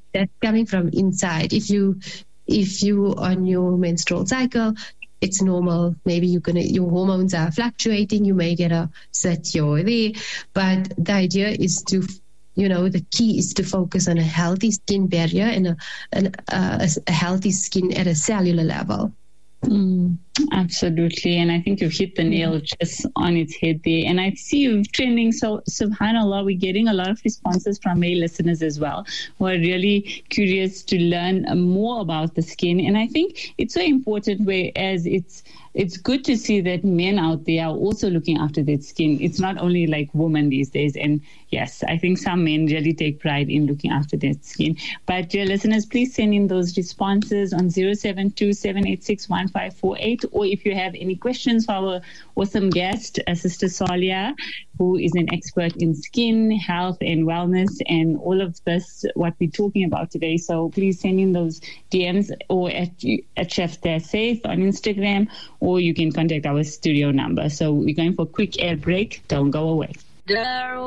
that's coming from inside. If you on your menstrual cycle, it's normal. Maybe your hormones are fluctuating. You may get a set here or there, but the idea is to, the key is to focus on a healthy skin barrier and a healthy skin at a cellular level. Absolutely, and I think you've hit the nail just on its head there. And I see you trending, so subhanAllah, we're getting a lot of responses from male listeners as well, who are really curious to learn more about the skin. And I think it's so important, whereas it's good to see that men out there are also looking after their skin. It's not only like women these days. And yes, I think some men really take pride in looking after their skin. But dear listeners, please send in those responses on 072-786-1548. Or if you have any questions for our awesome guest, Sister Salia, who is an expert in skin, health, and wellness, and all of this, what we're talking about today. So please send in those DMs or at Chef They're Safe on Instagram, or you can contact our studio number. So we're going for a quick air break. Don't go away.